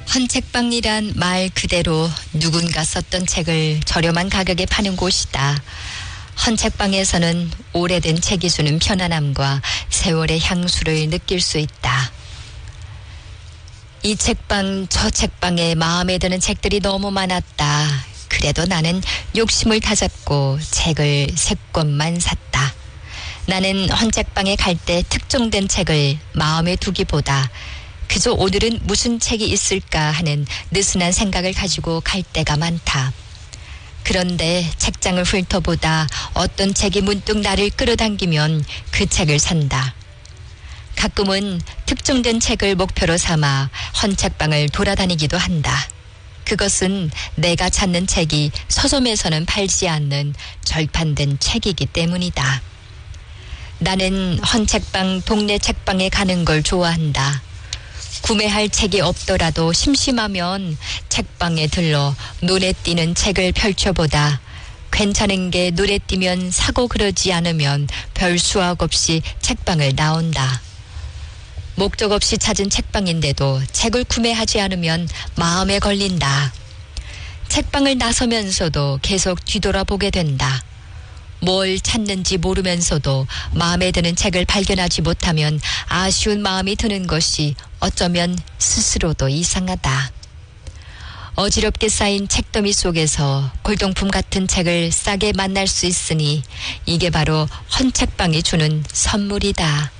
헌책방이란 말 그대로 누군가 썼던 책을 저렴한 가격에 파는 곳이다. 헌책방에서는 오래된 책이 주는 편안함과 세월의 향수를 느낄 수 있다. 이 책방 저 책방에 마음에 드는 책들이 너무 많았다. 그래도 나는 욕심을 다잡고 책을 3권만 샀다. 나는 헌책방에 갈 때 특정된 책을 마음에 두기보다 그저 오늘은 무슨 책이 있을까 하는 느슨한 생각을 가지고 갈 때가 많다. 그런데 책장을 훑어보다 어떤 책이 문득 나를 끌어당기면 그 책을 산다. 가끔은 특정된 책을 목표로 삼아 헌책방을 돌아다니기도 한다. 그것은 내가 찾는 책이 서점에서는 팔지 않는 절판된 책이기 때문이다. 나는 헌책방, 동네 책방에 가는 걸 좋아한다. 구매할 책이 없더라도 심심하면 책방에 들러 눈에 띄는 책을 펼쳐보다 괜찮은 게 눈에 띄면 사고 그러지 않으면 별 수확 없이 책방을 나온다. 목적 없이 찾은 책방인데도 책을 구매하지 않으면 마음에 걸린다. 책방을 나서면서도 계속 뒤돌아보게 된다. 뭘 찾는지 모르면서도 마음에 드는 책을 발견하지 못하면 아쉬운 마음이 드는 것이 어쩌면 스스로도 이상하다. 어지럽게 쌓인 책더미 속에서 골동품 같은 책을 싸게 만날 수 있으니 이게 바로 헌책방이 주는 선물이다.